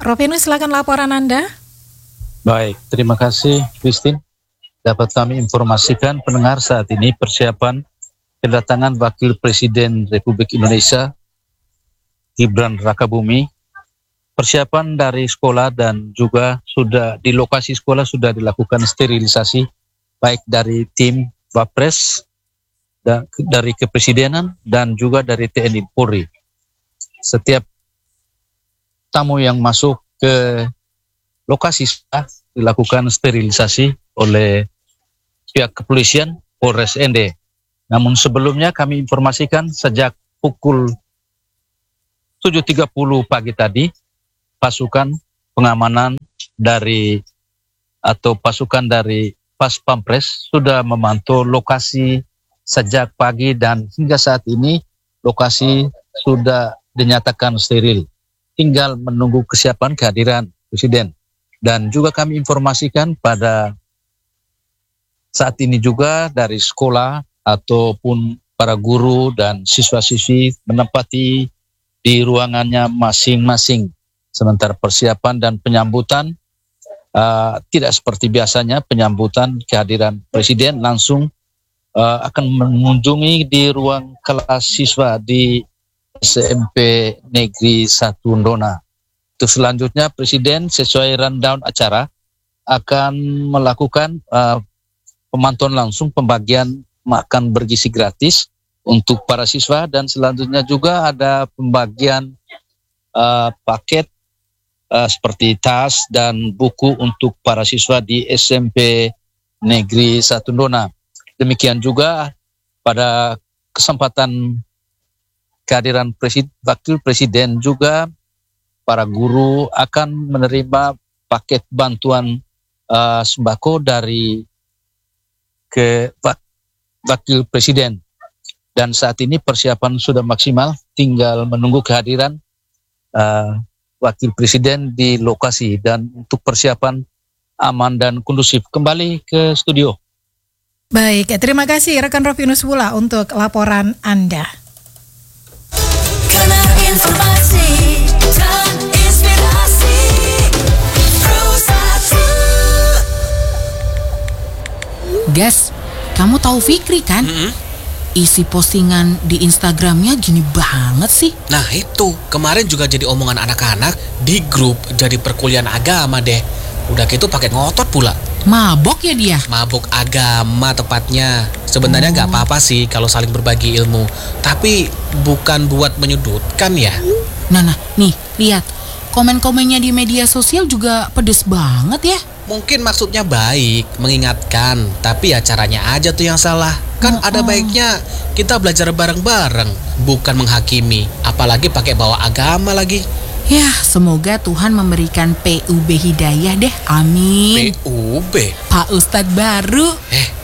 Rovinus, silakan laporan Anda. Baik, terima kasih Christine. Dapat kami informasikan pendengar saat ini persiapan kedatangan Wakil Presiden Republik Indonesia Gibran Rakabuming. Persiapan dari sekolah dan juga sudah di lokasi sekolah sudah dilakukan sterilisasi baik dari tim Wapres, dari Kepresidenan dan juga dari TNI Polri. Setiap tamu yang masuk ke lokasi sudah dilakukan sterilisasi oleh pihak kepolisian Polres ND. Namun sebelumnya kami informasikan sejak pukul 7.30 pagi tadi, pasukan pengamanan pasukan dari Pas Pampres sudah memantau lokasi sejak pagi dan hingga saat ini lokasi sudah dinyatakan steril. Tinggal menunggu kesiapan kehadiran Presiden. Dan juga kami informasikan pada saat ini juga dari sekolah ataupun para guru dan siswa-siswi menempati di ruangannya masing-masing. Sementara persiapan dan penyambutan tidak seperti biasanya, penyambutan kehadiran Presiden langsung akan mengunjungi di ruang kelas siswa di SMP Negeri 1 Ndona. Untuk selanjutnya Presiden sesuai rundown acara akan melakukan pemantauan langsung pembagian makan bergizi gratis untuk para siswa, dan selanjutnya juga ada pembagian paket seperti tas dan buku untuk para siswa di SMP Negeri 1 Ndona. Demikian juga pada kesempatan kehadiran Wakil Presiden juga para guru akan menerima paket bantuan sembako dari Wakil Presiden. Dan saat ini persiapan sudah maksimal, tinggal menunggu kehadiran Wakil Presiden di lokasi dan untuk persiapan aman dan kondusif. Kembali ke studio. Baik, terima kasih rekan Rovinus Wula untuk laporan Anda. Karena informasi dan inspirasi Pro 1. Guys, kamu tahu Fikri kan? Isi postingan di Instagramnya gini banget sih. Nah itu, kemarin juga jadi omongan anak-anak di grup jadi perkuliahan agama deh. Udah gitu pakai ngotot pula. Mabok ya dia? Mabok agama tepatnya. Sebenarnya nggak apa-apa sih kalau saling berbagi ilmu, tapi bukan buat menyudutkan ya. Nah, nih, lihat. Komen-komennya di media sosial juga pedes banget ya. Mungkin maksudnya baik, mengingatkan, tapi ya caranya aja tuh yang salah. Kan ada baiknya kita belajar bareng-bareng, bukan menghakimi, apalagi pakai bawa agama lagi. Ya, semoga Tuhan memberikan PUB hidayah deh, amin. PUB? Pak Ustadz baru.